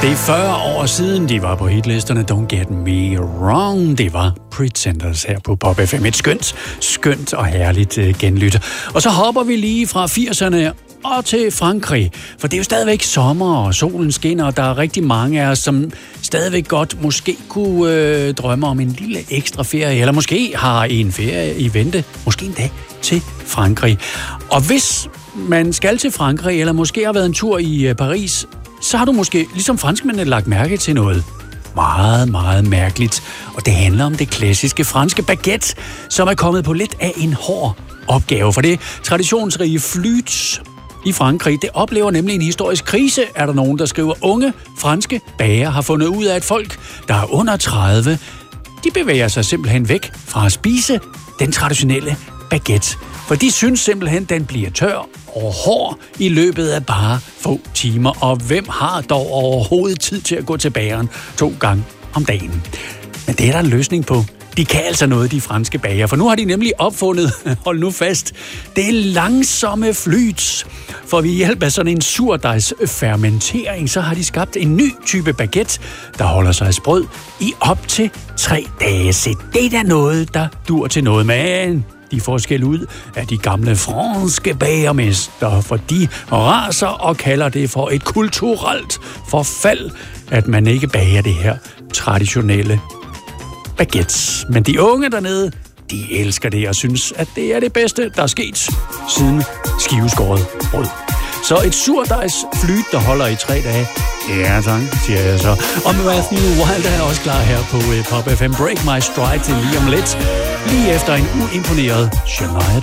Det er 40 år siden, de var på hitlisterne. Don't get me wrong. Det var Pretenders her på Pop FM. Et skønt og herligt genlyt. Og så hopper vi lige fra 80'erne og til Frankrig. For det er jo stadigvæk sommer, og solen skinner, og der er rigtig mange af os, som stadigvæk godt måske kunne drømme om en lille ekstra ferie, eller måske har en ferie i vente, måske en dag til Frankrig. Og hvis man skal til Frankrig, eller måske har været en tur i Paris, så har du måske, ligesom franskmændene, lagt mærke til noget meget, meget mærkeligt. Og det handler om det klassiske franske baguette, som er kommet på lidt af en hård opgave. For det traditionsrige flutes i Frankrig, det oplever nemlig en historisk krise, er der nogen, der skriver. Unge franske bager har fundet ud af, at folk, der er under 30, de bevæger sig simpelthen væk fra at spise den traditionelle baguette. For de synes simpelthen, den bliver tør og hård i løbet af bare få timer. Og hvem har dog overhovedet tid til at gå til bageren 2 gange om dagen? Men det er der en løsning på. De kan altså noget, de franske bager, for nu har de nemlig opfundet, hold nu fast, det langsomme flyts. For ved hjælp af sådan en surdejsfermentering, så har de skabt en ny type baguette, der holder sig sprød i op til 3 dage. Så det er da noget, der dur til noget, men de får skæld ud af de gamle franske bagermester, for de raser og kalder det for et kulturelt forfald, at man ikke bager det her traditionelle baguettes. Men de unge dernede, de elsker det og synes, at det er det bedste, der er sket siden skiveskåret brød. Så et surdejsflyt, der holder i 3 dage. Ja, tak, siger jeg så. Og Matthew Wilder er også klar her på Pop FM. Break My Stride til lige om lidt. Lige efter en uimponeret Shania